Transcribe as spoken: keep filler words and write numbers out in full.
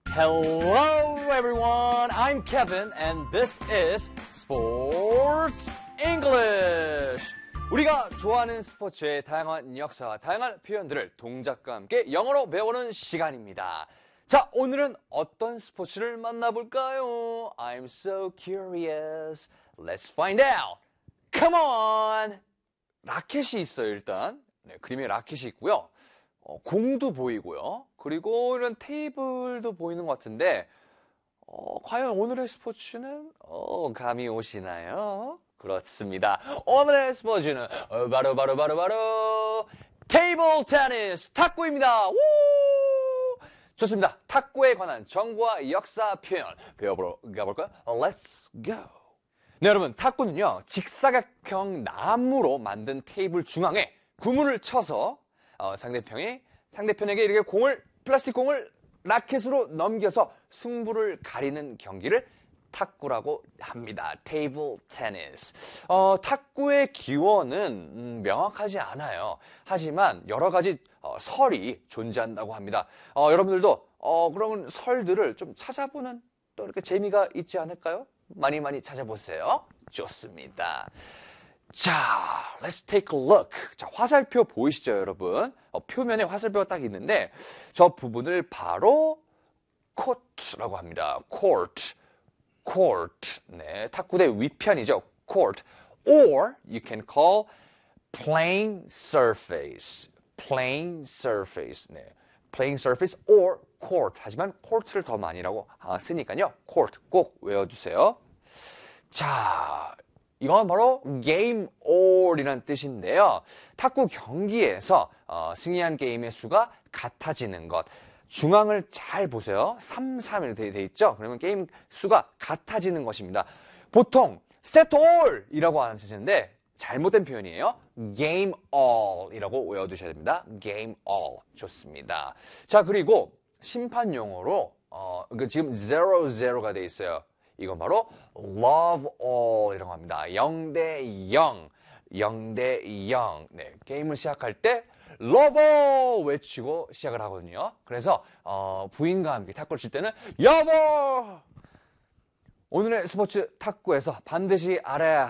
Hello everyone, I'm Kevin and this is Sports English. 우리가 좋아하는 스포츠의 다양한 역사와 다양한 표현들을 동작과 함께 영어로 배우는 시간입니다. 자, 오늘은 어떤 스포츠를 만나볼까요? I'm so curious. Let's find out. Come on. 라켓이 있어요, 일단. 네, 그림에 라켓이 있고요. 어, 공도 보이고요. 그리고 이런 테이블도 보이는 것 같은데 어, 과연 오늘의 스포츠는 어, 감이 오시나요? 그렇습니다. 오늘의 스포츠는 어, 바로 바로 바로 바로 테이블 테니스 탁구입니다. 우! 좋습니다. 탁구에 관한 정보와 역사 표현 배워보러 가볼까요? Let's go. 네, 여러분, 탁구는요 직사각형 나무로 만든 테이블 중앙에 구문을 쳐서 어, 상대편이 상대편에게 이렇게 공을 플라스틱 공을 라켓으로 넘겨서 승부를 가리는 경기를 탁구라고 합니다. 테이블 테니스. 어, 탁구의 기원은 음, 명확하지 않아요. 하지만 여러 가지 어, 설이 존재한다고 합니다. 어, 여러분들도 어, 그러면 설들을 좀 찾아보는 또 이렇게 재미가 있지 않을까요? 많이 많이 찾아보세요. 좋습니다. 자, let's take a look. 자, 화살표 보이시죠, 여러분? 어, 표면에 화살표가 딱 있는데 저 부분을 바로 court라고 합니다. court, court. 네, 탁구대 위편이죠. court. Or you can call playing surface, playing surface. 네, playing surface or court. 하지만 court를 더 많이라고 아, 쓰니까요. court 꼭 외워두세요. 자. 이건 바로 game all이라는 뜻인데요. 탁구 경기에서 어, 승리한 게임의 수가 같아지는 것. 중앙을 잘 보세요. 삼, 삼 이렇게 돼 있죠? 그러면 게임 수가 같아지는 것입니다. 보통 set all이라고 하는 뜻인데 잘못된 표현이에요. game all이라고 외워두셔야 됩니다. game all. 좋습니다. 자, 그리고 심판 용어로 어, 지금 zero zero가 돼 있어요. 이건 바로 love all 이라고 합니다. 영 대 영, 영 대 영. 네, 게임을 시작할 때 love all 외치고 시작을 하거든요. 그래서 어, 부인과 함께 탁구를 칠 때는 여보! 오늘의 스포츠 탁구에서 반드시 알아야